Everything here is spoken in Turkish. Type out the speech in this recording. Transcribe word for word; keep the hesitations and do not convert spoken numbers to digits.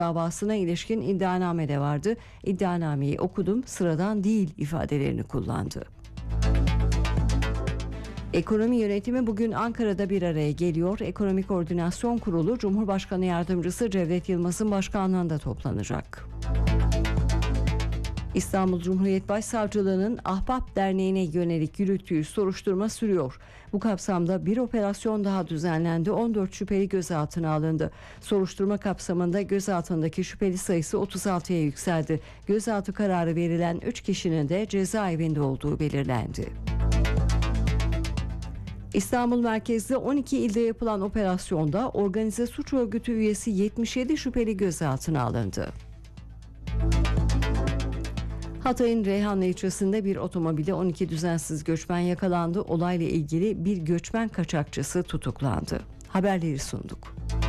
davasına ilişkin iddianame de vardı. İddianameyi okudum, sıradan değil ifadelerini kullandı. Ekonomi yönetimi bugün Ankara'da bir araya geliyor. Ekonomi Koordinasyon Kurulu Cumhurbaşkanı Yardımcısı Cevdet Yılmaz'ın başkanlığında toplanacak. İstanbul Cumhuriyet Başsavcılığı'nın Ahbap Derneği'ne yönelik yürüttüğü soruşturma sürüyor. Bu kapsamda bir operasyon daha düzenlendi. on dört şüpheli gözaltına alındı. Soruşturma kapsamında gözaltındaki şüpheli sayısı otuz altıya yükseldi. Gözaltı kararı verilen üç kişinin de cezaevinde olduğu belirlendi. İstanbul merkezli on iki ilde yapılan operasyonda organize suç örgütü üyesi yetmiş yedi şüpheli gözaltına alındı. Hatay'ın Reyhanlı ilçesinde bir otomobilde on iki düzensiz göçmen yakalandı. Olayla ilgili bir göçmen kaçakçısı tutuklandı. Haberleri sunduk.